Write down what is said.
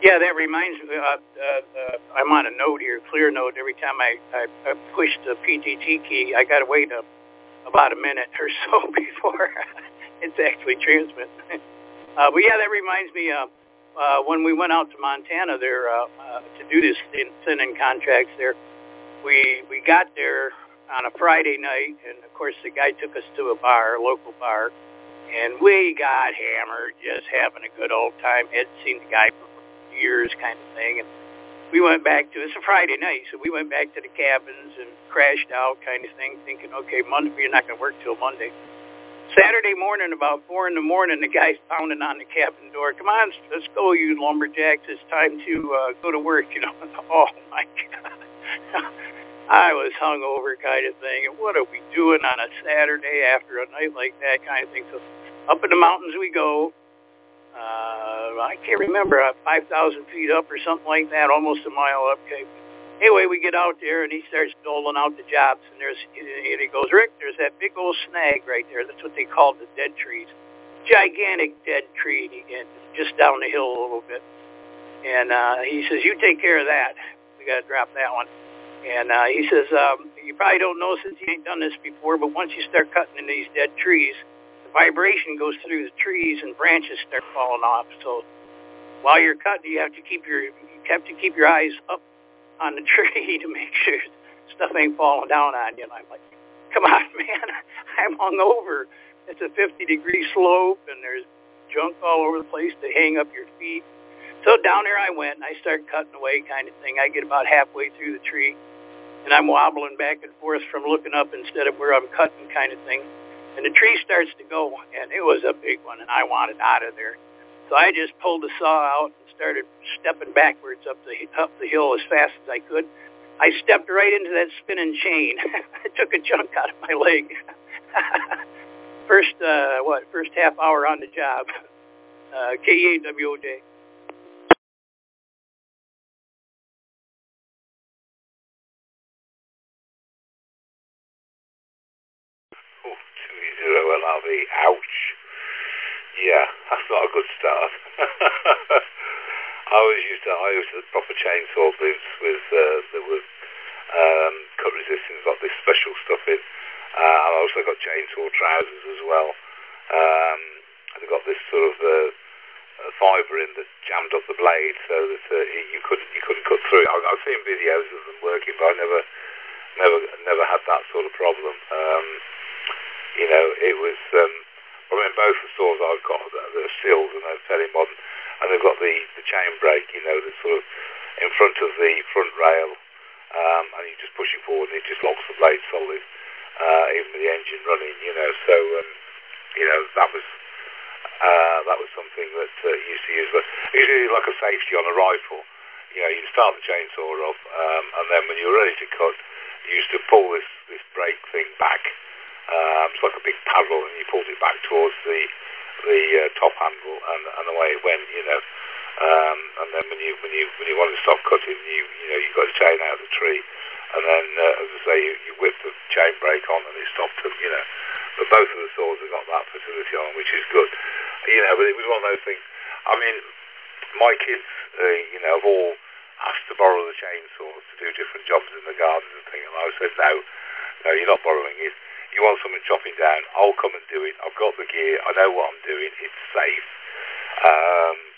Yeah, that reminds me. I'm on a note here, clear note. Every time I push the PTT key, I got to wait about a minute or so before it's actually transmit. But yeah, that reminds me. When we went out to Montana there to do this thin-in contracts there, we got there on a Friday night, and of course the guy took us to a local bar, and we got hammered, just having a good old time. Hadn't seen the guy for years, kind of thing. And we went back to, it's a Friday night, so we went back to the cabins and crashed out, kind of thing, thinking, okay, Monday, you're not going to work till Monday. Saturday morning, about 4 a.m, the guy's pounding on the cabin door. Come on, let's go, you lumberjacks. It's time to go to work, Oh, my God. I was hungover, kind of thing. And what are we doing on a Saturday after a night like that, kind of thing? So up in the mountains we go. I can't remember, 5,000 feet up or something like that, almost a mile up. Okay. Anyway, we get out there, and he starts doling out the jobs, and he goes, Rick, there's that big old snag right there. That's what they call the dead trees. Gigantic dead tree, and just down the hill a little bit. And he says, you take care of that. We got to drop that one. And he says, you probably don't know since you ain't done this before, but once you start cutting in these dead trees, vibration goes through the trees and branches start falling off. So while you're cutting, you have to keep your eyes up on the tree to make sure stuff ain't falling down on you. And I'm like, come on, man, I'm hungover. It's a 50-degree slope, and there's junk all over the place to hang up your feet. So down there I went, and I started cutting away, kind of thing. I get about halfway through the tree, and I'm wobbling back and forth from looking up instead of where I'm cutting, kind of thing. And the tree starts to go, and it was a big one, and I wanted out of there. So I just pulled the saw out and started stepping backwards up the hill as fast as I could. I stepped right into that spinning chain. I took a chunk out of my leg. First half hour on the job. KEAWOJ. LRV. Ouch. Yeah, that's not a good start. I used the proper chainsaw boots with that were cut resistant, got this special stuff in. I also got chainsaw trousers as well. They got this sort of fibre in that jammed up the blade so that you couldn't cut through. I've seen videos of them working, but I never had that sort of problem. It was, I mean, both the saws I've got, they're sealed and they're fairly modern, and they've got the chain brake, that's sort of in front of the front rail, and you just push it forward and it just locks the blade solid, even with the engine running, so, that was something that used to use, but usually like a safety on a rifle, you start the chainsaw off, and then when you're ready to cut, you used to pull this brake thing back. It's like a big paddle, and you pulled it back towards the top handle, and away it went, and then when you wanted to stop cutting, you got the chain out of the tree, and then as I say, you whip the chain brake on, and it stopped them, But both of the saws have got that facility on, which is good, But it was one of those things. I mean, my kids, have all asked to borrow the chainsaws to do different jobs in the gardens and things, and I said no, you're not borrowing it. You want someone chopping down, I'll come and do it. I've got the gear. I know what I'm doing. It's safe.